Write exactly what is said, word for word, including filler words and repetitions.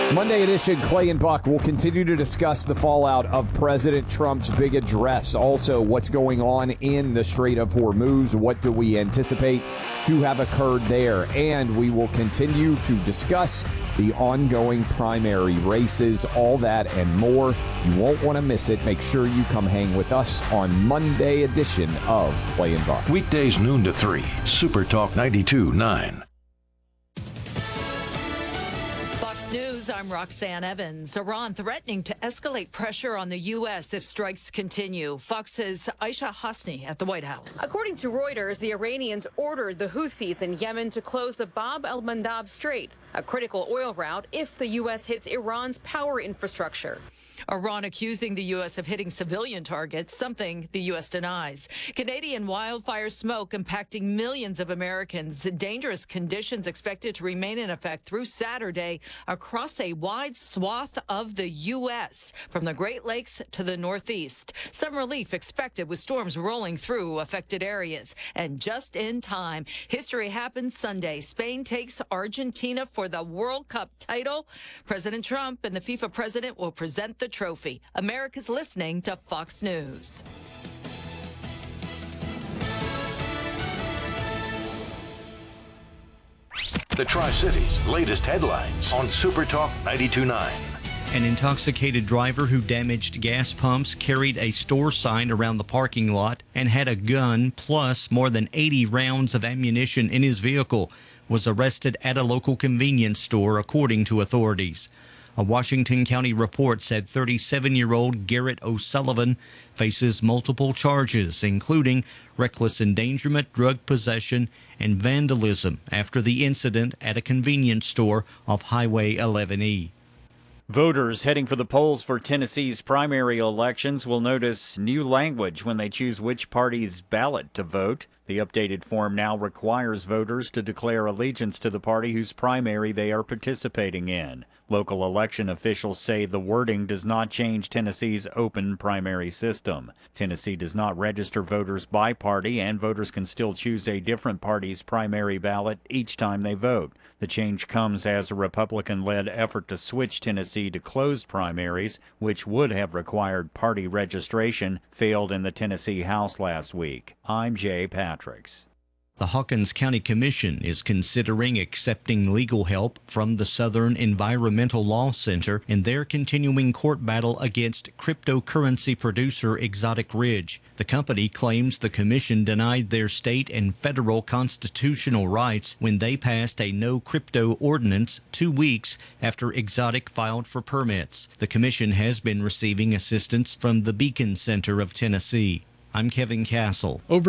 Monday edition, Clay and Buck will continue to discuss the fallout of President Trump's big address. Also, what's going on in the Strait of Hormuz. What do we anticipate to have occurred there? And we will continue to discuss the ongoing primary races, all that and more. You won't want to miss it. Make sure you come hang with us on Monday edition of Clay and Buck. Weekdays noon to three, Super Talk ninety-two point nine. News, I'm Roxanne Evans. Iran threatening to escalate pressure on the U S if strikes continue. Fox's Aisha Hasni at the White House. According to Reuters, the Iranians ordered the Houthis in Yemen to close the Bab el-Mandab Strait, a critical oil route, if the U S hits Iran's power infrastructure. Iran accusing the U S of hitting civilian targets, something the U S denies. Canadian wildfire smoke impacting millions of Americans. Dangerous conditions expected to remain in effect through Saturday across a wide swath of the U S, from the Great Lakes to the Northeast. Some relief expected with storms rolling through affected areas. And just in time, history happens Sunday. Spain takes Argentina for the World Cup title. President Trump and the FIFA president will present the trophy. America's listening to Fox News. The Tri-Cities' latest headlines on Super Talk ninety-two point nine. An intoxicated driver who damaged gas pumps, carried a store sign around the parking lot, and had a gun plus more than eighty rounds of ammunition in his vehicle was arrested at a local convenience store, according to authorities. A Washington County report said thirty-seven-year-old Garrett O'Sullivan faces multiple charges, including reckless endangerment, drug possession, and vandalism after the incident at a convenience store off Highway eleven E. Voters heading for the polls for Tennessee's primary elections will notice new language when they choose which party's ballot to vote. The updated form now requires voters to declare allegiance to the party whose primary they are participating in. Local election officials say the wording does not change Tennessee's open primary system. Tennessee does not register voters by party, and voters can still choose a different party's primary ballot each time they vote. The change comes as a Republican-led effort to switch Tennessee to closed primaries, which would have required party registration, failed in the Tennessee House last week. I'm Jay Patricks. The Hawkins County Commission is considering accepting legal help from the Southern Environmental Law Center in their continuing court battle against cryptocurrency producer Exotic Ridge. The company claims the commission denied their state and federal constitutional rights when they passed a no crypto ordinance two weeks after Exotic filed for permits. The commission has been receiving assistance from the Beacon Center of Tennessee. I'm Kevin Castle. Over